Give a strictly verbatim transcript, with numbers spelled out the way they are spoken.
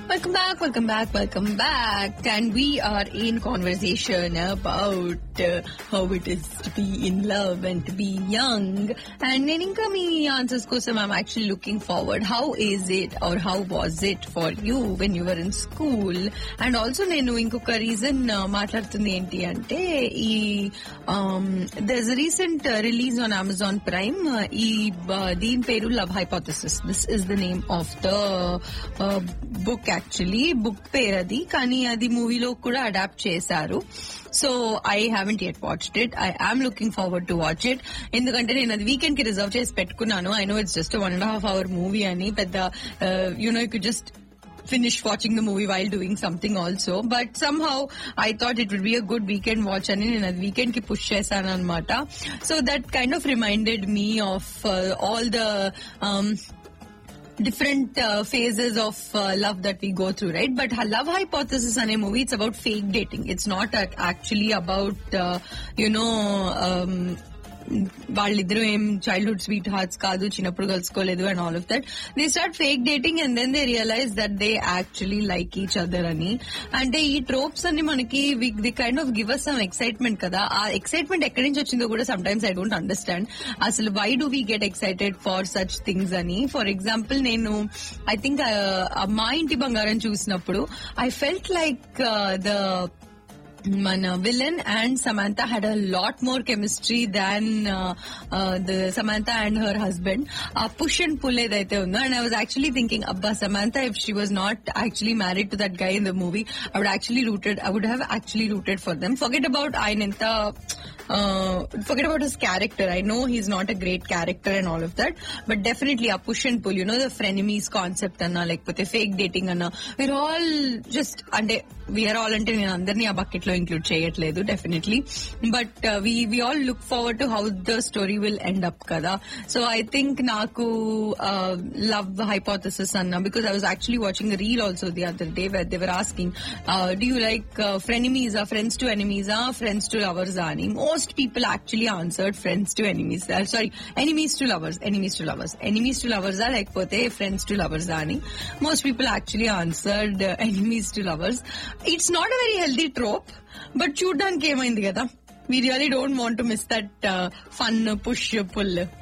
Welcome back, welcome back, welcome back. And we are in conversation about uh, how it is to be in love and to be young. And Neninka, me answers kosam, I'm actually looking forward. How is it or how was it for you when you were in school? And also, nenu inkoka reason maatladutundi enti ante ee um there's a recent uh, release on Amazon Prime. Ee uh, deen peru Love Hypothesis. This is the name of the uh, book. Actually book పేరు అది, కానీ అది మూవీలో కూడా adapt చేశారు. So I haven't yet watched it. I am looking forward to watch it. ఎందుకంటే నేను అది వీకెండ్ కి రిజర్వ్ చేసి పెట్టుకున్నాను. I know it's just one and half hour movie అని, పెద్ద you know you could just finish watching the movie while doing something also, but somehow I thought it would be a good weekend watch and in a weekend ki push chesanu anamata. So that kind of reminded me of uh, all the um different uh, phases of uh, love that we go through, right? But Love Hypothesis ane movie, it's about fake dating. It's not uh, actually about uh, you know um వాళ్ళిద్దరూ ఏం childhood sweet hearts కాదు, చిన్నప్పుడు కలుసుకోలేదు and all of that. They start fake dating and then they realise that they actually like each other అని. అంటే ఈ ట్రోప్స్ అన్ని మనకి the kind of give us some excitement కదా. ఆ ఎక్సైట్మెంట్ ఎక్కడి నుంచి వచ్చిందో కూడా some times I don't understand. అసలు why do we get excited for such things అని. ఫర్ ఎగ్జాంపుల్, నేను ఐ థింక్ మా ఇంటి బంగారం చూసినప్పుడు ఐ ఫెల్ట్ లైక్ ద మన villain and Samantha had a lot more chemistry than the Samantha and her husband. ఆ push and pull ఏదైతే ఉందో, and I was actually thinking, అబ్బా Samantha if she was not actually married to that guy in the movie, I would actually rooted I would have actually rooted for them. Forget about ఆయన ఎంత Uh, forget about his character. I know he's not a great character and all of that, but definitely a push and pull, you know, the frenemies concept anna, like with a fake dating anna, we're all just, and we are all ante nenu andarni aa bucket lo include cheyatledu definitely, but uh, we we all look forward to how the story will end up kada. So I think naku uh, Love Hypothesis anna, because I was actually watching a reel also the other day where they were asking, uh, do you like uh, frenemies, or friends to enemies, or friends to lovers ani. Most people actually answered friends to enemies. Uh, sorry, enemies to lovers. Enemies to lovers. Enemies to lovers are like pote friends to lovers ani. Most people actually answered uh, enemies to lovers. It's not a very healthy trope, but చూడ్డానికి ఏమైంది కదా. We really don't want to miss that uh, fun push pull.